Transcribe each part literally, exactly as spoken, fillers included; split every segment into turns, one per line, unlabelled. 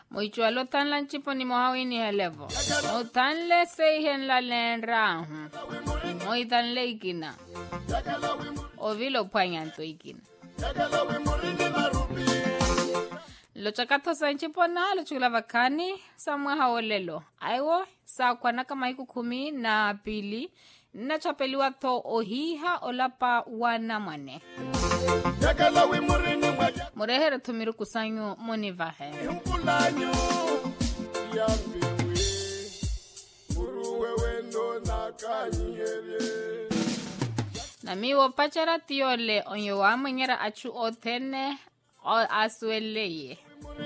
Moichualo tan lanchipo ni mohawini helevo. Mo tan le seihen la lenrahu. Moi tan le ikina. O vilo panyanto ikina. Lo chakato sanchipo na lo chula vakani samwa haolelo. Aiwo sa kwana kama iku kumi na pili na chapeliwa to ohiha olapa wana mane. Murehere tumiru kusanyo moni vahe. Na miwo pachara tiole onyo wa mwenyera achu otene o asueleye.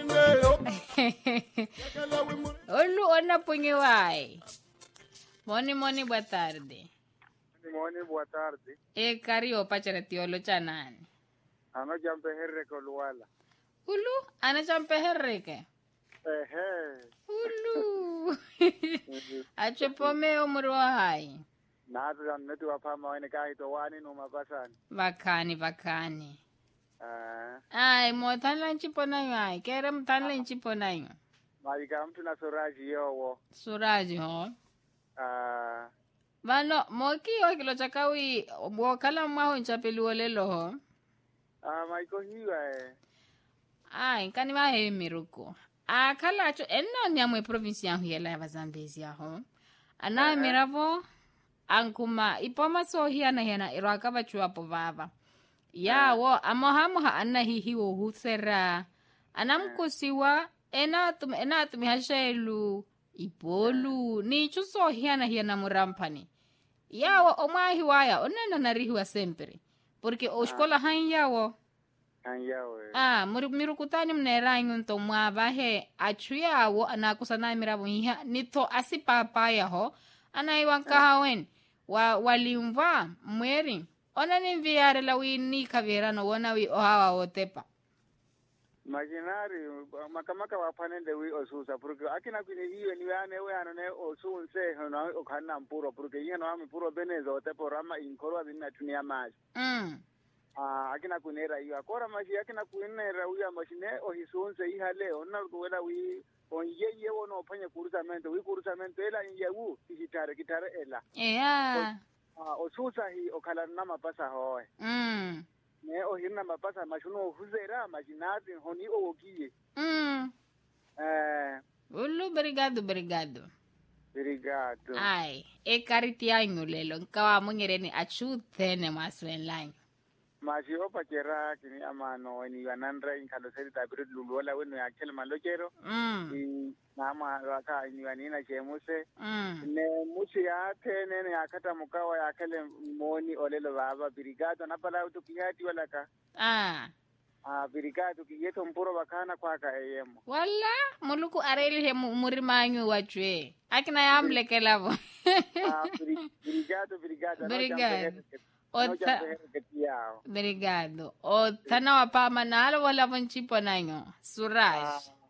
Olu ona pungi wai. Moni moni boa tarde.
Moni boa tarde.
E cario pachara tiolo chanani.
Ano jampe herreke oluwala.
Ulu ana jampe herreke.
Ehe.
Ulu. Acho pome umru hai.
Natu jan netu wapama wene kahito wani no mapasani.
Vakani vakani.
Ah.
Ai mo tanla nchipo na yai. Kere mtanla nchipo na yo.
Malika mtu na suraji yowo.
Suraji ho.
Ah.
Vano moki o kilo chakawi wakala mwaho nchapeli wolelo ho.
Ah, maiko hiwa eh.
Ai kani mahe miruko. Ah kala acho enna nyamwe province ya huyela ya Zambezi ya ho. Ana miravo ankuma ipoma so hiana hiana iraka bachua povava. Ya wo amohamoha anna hihiwo husera. Anamkusiwa ena tum ena tum hashelu ipolu ni chuso hiana hiana murampani. Ya wo omahi waya onena narihiwa sempre. Porque o escola hanyawo.
Hanyawo.
Ah, muri mirukutani mnera nyunto mwaba he achuya wo anakusana mirabo hiha nito asipapaya ho anaiwanka hawen wa walimva mweri ona ni viare la wini kavera no wona wi ohawa wotepa.
Maginari makamaka wapanende wi osusa porque akina kwini hiyo ni ane we anone osunse hono okana mpuro porque yeno ami puro benezo te porama inkorwa binna tunia maji.
Mm.
Ah akina kunera hiyo akora maji akina kunera uya mashine ohisunse ihale onna kuwela wi onye wono opanye kurusamento wi kurusamento ela inyewu igitare gitare ela.
Yeah.
Ah osusa hi okala na mapasa hoye.
Mm.
Ne ohirna mapasa mashuno huzera majinazi honi ogiye.
Mm.
Eh
Ulu obrigado, obrigado.
Obrigado.
Ai, e caritianho lelo, nkawa mungereni achutene maswenlanyo.
Maji opa kera kini amano ni wanandra inkalo seri tabiru luluola wenu ya kele malokero.
Mm.
Nama waka ni wanina chemuse.
Mm.
Ne musi ya tene ne akata mukawa ya kele moni olelo baba brigado napala utukihati wala ka.
Ah.
Ah brigado kiyeto mpuro bakana kwa ka eyemo.
Wala, muluku areli he murimanyu wachwe. Akina yamlekela bo.
Ah brigado brigado.
Brigado. Ota. Obrigado. O tana wapama na ala wala vanchipo nanyo. Suraj.